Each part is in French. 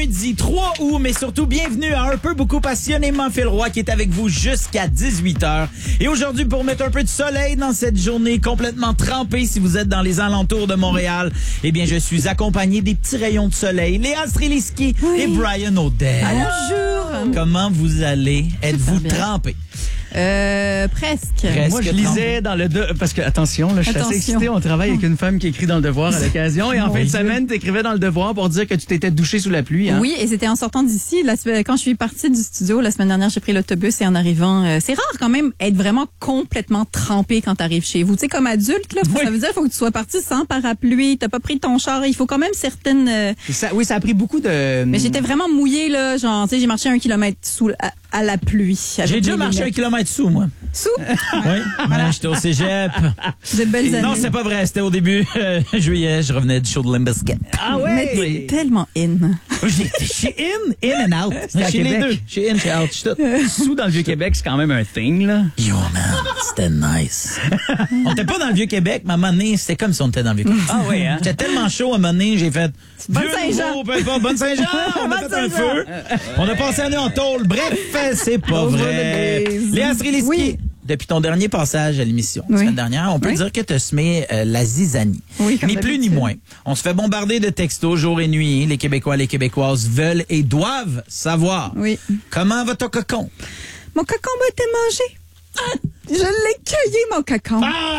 lundi 3 août, mais surtout bienvenue à Un peu beaucoup passionnément Phil Roy qui est avec vous jusqu'à 18h. Et aujourd'hui, pour mettre un peu de soleil dans cette journée complètement trempée, si vous êtes dans les alentours de Montréal, eh bien, je suis accompagné des petits rayons de soleil, Léa Streliski et Brian O'Dell. Bonjour. Comment vous allez? Êtes-vous trempé? Presque. Moi, je lisais dans le... Parce que, attention, là, je suis assez excité. On travaille avec une femme qui écrit dans Le Devoir à l'occasion. Et en fin de semaine, t'écrivais dans Le Devoir pour dire que tu t'étais douché sous la pluie. Hein? Oui, et c'était en sortant d'ici. Quand je suis partie du studio, la semaine dernière, j'ai pris l'autobus et en arrivant... c'est rare quand même être vraiment complètement trempé quand t'arrives chez vous. Tu sais, comme adulte, là, ça veut dire qu'il faut que tu sois parti sans parapluie. T'as pas pris ton char. Il faut quand même certaines... Ça a pris beaucoup de... Mais j'étais vraiment mouillée, là. Genre, tu sais, j'ai marché 1 kilomètre à la pluie. J'ai déjà marché 1 kilomètre sous, moi. Sous? Oui, j'étais au cégep. De belles années. Non, c'est pas vrai. C'était au début juillet. Je revenais du show de Limp Bizkit. Ah ouais? Mais t'es tellement in. Chez in and out. à Chez les Québec. deux. Chez in, chez out, chez tout. Sous dans le Vieux-Québec, c'est quand même un thing, là. Yo, man, c'était nice. On était pas dans le Vieux-Québec, mais à un moment donné, c'était comme si on était dans le Vieux-Québec. Ah ouais, hein? J'étais tellement chaud, à un moment donné, j'ai fait... Bonne Vieux Saint-Jean. nouveau, peu importe, Bonne Saint-Jean! On a fait un feu. On a passé la nuit en tôle. Bref, c'est pas Over vrai. the days. Léa Streliski, Oui. depuis ton dernier passage à l'émission, la semaine dernière, on peut dire que tu as semé la zizanie. Oui, comme ni plus ni d'habitude. moins. On se fait bombarder de textos jour et nuit. Les Québécois, les Québécoises veulent et doivent savoir. Oui. Comment va ton cocon? Mon cocon a été mangé. Je l'ai cueilli, mon cocon.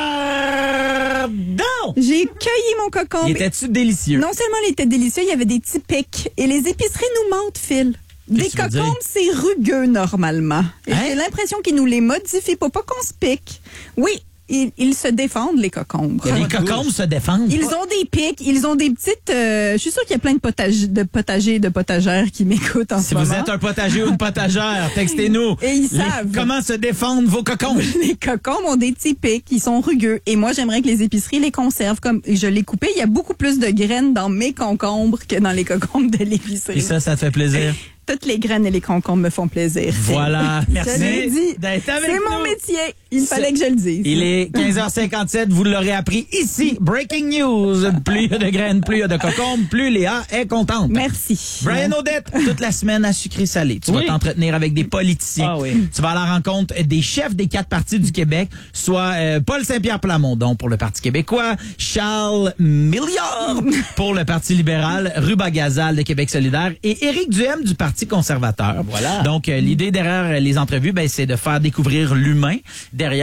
Pardon! J'ai cueilli mon cocon. Il était-tu délicieux? Non seulement il était délicieux, il y avait des petits pics. Et les épiceries nous mentent, Phil. Des Qu'est-ce que tu veux cocombes, c'est rugueux normalement. Et Hein? j'ai l'impression qu'ils nous les modifient pour pas qu'on se pique. Oui, ils se défendent, les cocombes. Les cocombes se défendent. Ils ont des pics, ils ont des petites... je suis sûre qu'il y a plein de potagers et de potagères qui m'écoutent en Si ce moment. vous êtes un potager ou une potagère, textez-nous. Et ils savent. Comment se défendre vos cocombes? Les cocombes ont des petits pics, ils sont rugueux. Et moi, j'aimerais que les épiceries les conservent comme je l'ai coupé. Il y a beaucoup plus de graines dans mes concombres que dans les cocombes de l'épicerie. Et ça te fait plaisir. Toutes les graines et les concombres me font plaisir. Voilà. Je Merci l'ai dit. d'être avec C'est nous. mon métier. Il fallait que je le dise. Il est 15h57, vous l'aurez appris ici. Breaking news. Plus il y a de graines, plus il y a de cocombes, plus Léa est contente. Merci. Brian O'Dell, toute la semaine à sucré-salé. Tu vas Oui. t'entretenir avec des politiciens. Ah oui. Tu vas à la rencontre des chefs des 4 partis du Québec, soit Paul Saint-Pierre Plamondon pour le Parti québécois, Charles Milliard pour le Parti libéral, Ruba Gazal de Québec solidaire et Éric Duhem du Parti conservateur. Voilà. Donc, l'idée derrière les entrevues, c'est de faire découvrir l'humain derrière